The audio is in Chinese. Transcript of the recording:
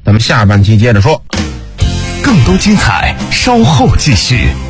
咱们下半期接着说。 更多精彩稍后继续。